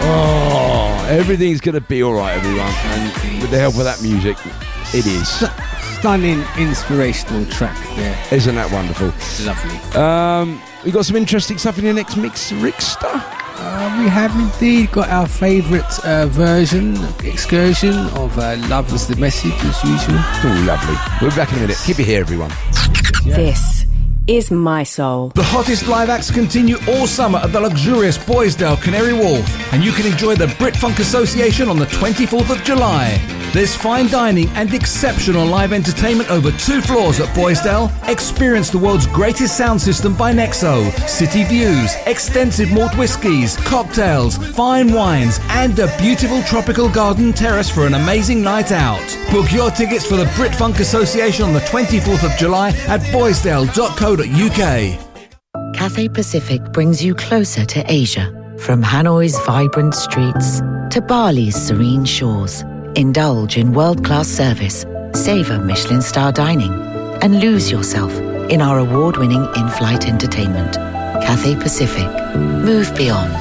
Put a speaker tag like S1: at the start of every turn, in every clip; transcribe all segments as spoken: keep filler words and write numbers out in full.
S1: Oh, everything's going to be all right, everyone. And with the help of that music, it is.
S2: Stunning, inspirational track there.
S1: Isn't that wonderful?
S2: Lovely.
S1: Um, we got some interesting stuff in your next mix, Rickster.
S2: Uh, we have indeed got our favourite uh, version, excursion of uh, Love Is The Message, as usual.
S1: Oh, lovely. We'll be back in a minute. Keep it here, everyone.
S3: Yeah. This is My Soul.
S4: The hottest live acts continue all summer at the luxurious Boysdale Canary Wharf, and you can enjoy the Brit Funk Association on the twenty-fourth of July. There's fine dining and exceptional live entertainment over two floors at Boysdale. Experience the world's greatest sound system by Nexo, city views, extensive malt whiskies, cocktails, fine wines, and a beautiful tropical garden terrace for an amazing night out. Book your tickets for the Brit Funk Association on the twenty-fourth of July at boysdale dot co dot uk.
S5: Cathay Pacific brings you closer to Asia. From Hanoi's vibrant streets to Bali's serene shores. Indulge in world-class service, savor Michelin star dining, and lose yourself in our award-winning in-flight entertainment. Cathay Pacific. Move beyond.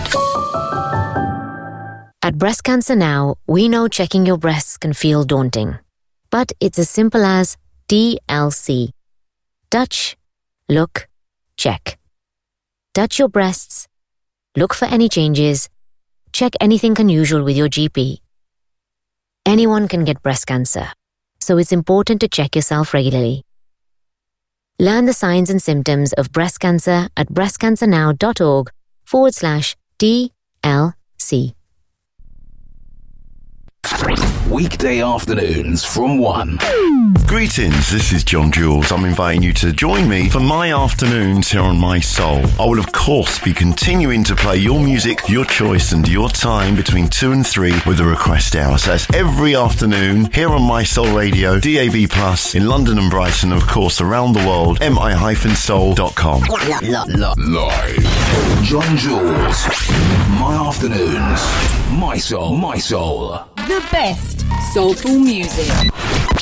S6: At Breast Cancer Now, we know checking your breasts can feel daunting. But it's as simple as D L C. Touch, look, check. Touch your breasts, look for any changes, check anything unusual with your G P. Anyone can get breast cancer, so it's important to check yourself regularly. Learn the signs and symptoms of breast cancer at breastcancernow.org forward slash DLC.
S7: Weekday afternoons from one.
S8: Greetings, this is John Jules. I'm inviting you to join me for my afternoons here on My Soul. I will of course be continuing to play your music, your choice and your time between two and three with a request hour. So that's every afternoon here on My Soul Radio, D A B plus, in London and Brighton, of course around the world, m i dash soul dot com.
S7: Live. John Jules. My afternoons. My Soul, My Soul.
S3: The best soulful music.